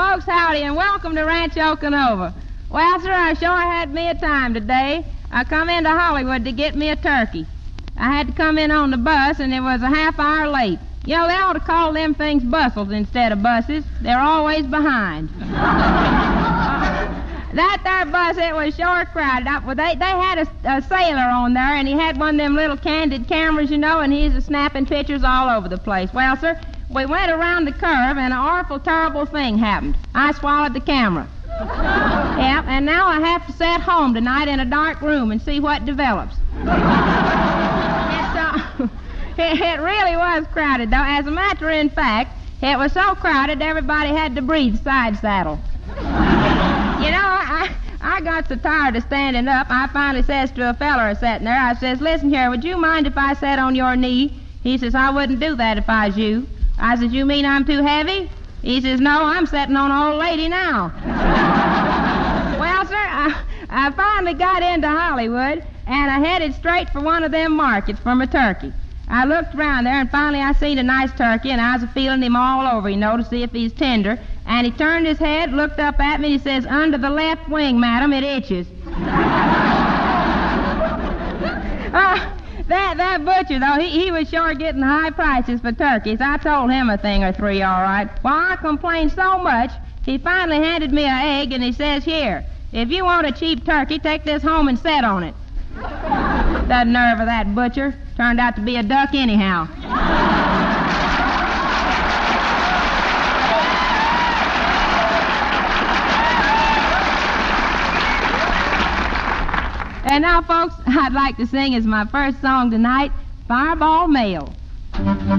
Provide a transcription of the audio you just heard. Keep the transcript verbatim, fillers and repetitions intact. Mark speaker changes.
Speaker 1: folks, howdy, and welcome to Rancho Canova. Well, sir, I sure had me a time today. I come into Hollywood to get me a turkey. I had to come in on the bus, and it was a half hour late. You know, they ought to call them things bustles instead of buses. They're always behind. That there bus, it was sure crowded up. Well, they, they had a, a sailor on there, and he had one of them little candid cameras, you know, and he's a snapping pictures all over the place. Well, sir, we went around the curve, and an awful terrible thing happened. I swallowed the camera. Yep, and now I have to sit home tonight in a dark room and see what develops. It's, uh, it, it really was crowded, though. As a matter of fact, it was so crowded everybody had to breathe side saddle. You know, I, I got so tired of standing up, I finally says to a feller sitting there, I says, listen here, would you mind if I sat on your knee? He says, I wouldn't do that if I was you. I says, you mean I'm too heavy? He says, no, I'm sitting on an old lady now. Well, sir, I, I finally got into Hollywood, and I headed straight for one of them markets for my turkey. I looked around there, and finally I seen a nice turkey, and I was feeling him all over, you know, to see if he's tender. And he turned his head, looked up at me, and he says, under the left wing, madam, it itches. uh, that that butcher, though, he, he was sure getting high prices for turkeys. I told him a thing or three, all right. Well, I complained so much, he finally handed me an egg, and he says, here, if you want a cheap turkey, take this home and set on it. The nerve of that butcher. Turned out to be a duck anyhow. And now, folks, I'd like to sing as my first song tonight, Fireball Mail.